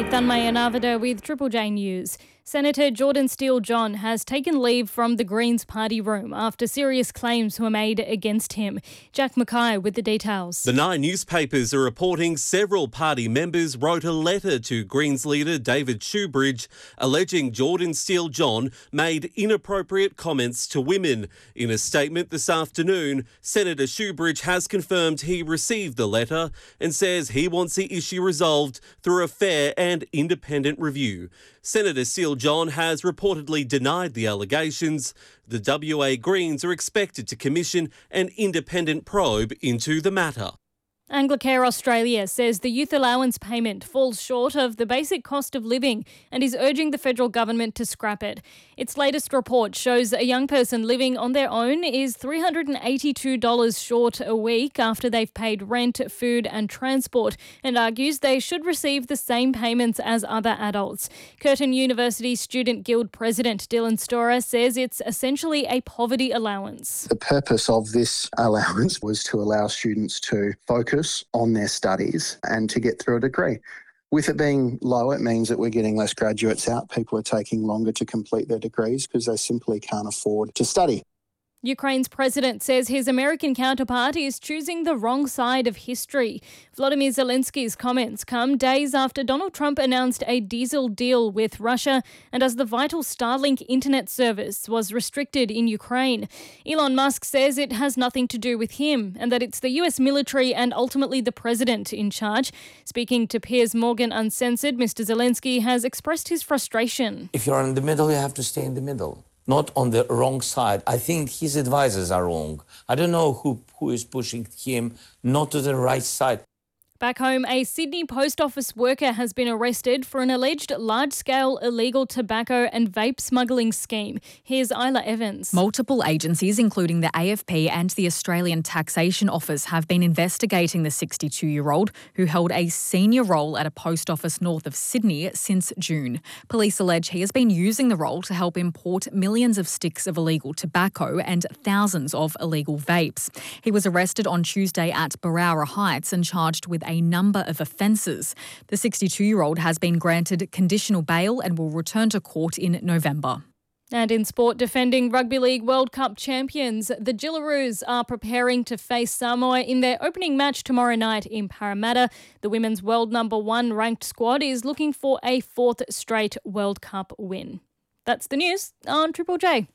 Thanmaya Navada with Triple J News. Senator Jordan Steele-John has taken leave from the Greens party room after serious claims were made against him. Jack Mackay with the details. The Nine newspapers are reporting several party members wrote a letter to Greens leader David Shoebridge alleging Jordan Steele-John made inappropriate comments to women. In a statement this afternoon, Senator Shoebridge has confirmed he received the letter and says he wants the issue resolved through a fair and independent review. Senator Steele-John has reportedly denied the allegations. The WA Greens are expected to commission an independent probe into the matter. Anglicare Australia says the youth allowance payment falls short of the basic cost of living and is urging the federal government to scrap it. Its latest report shows a young person living on their own is $382 short a week after they've paid rent, food and transport, and argues they should receive the same payments as other adults. Curtin University Student Guild President Dylan Storer says it's essentially a poverty allowance. The purpose of this allowance was to allow students to focus on their studies and to get through a degree. With it being low, it means that we're getting less graduates out. People are taking longer to complete their degrees because they simply can't afford to study. Ukraine's president says his American counterpart is choosing the wrong side of history. Volodymyr Zelensky's comments come days after Donald Trump announced a diesel deal with Russia and as the vital Starlink internet service was restricted in Ukraine. Elon Musk says it has nothing to do with him and that it's the US military and ultimately the president in charge. Speaking to Piers Morgan Uncensored, Mr. Zelensky has expressed his frustration. If you're in the middle, you have to stay in the middle. Not on the wrong side. I think his advisors are wrong. I don't know who is pushing him not to the right side. Back home, a Sydney post office worker has been arrested for an alleged large-scale illegal tobacco and vape smuggling scheme. Here's Isla Evans. Multiple agencies, including the AFP and the Australian Taxation Office, have been investigating the 62-year-old who held a senior role at a post office north of Sydney since June. Police allege he has been using the role to help import millions of sticks of illegal tobacco and thousands of illegal vapes. He was arrested on Tuesday at Barowra Heights and charged with a number of offences. The 62-year-old has been granted conditional bail and will return to court in November. And in sport, defending Rugby League World Cup champions, the Jillaroos are preparing to face Samoa in their opening match tomorrow night in Parramatta. The women's world number 1 ranked squad is looking for a 4th straight World Cup win. That's the news on Triple J.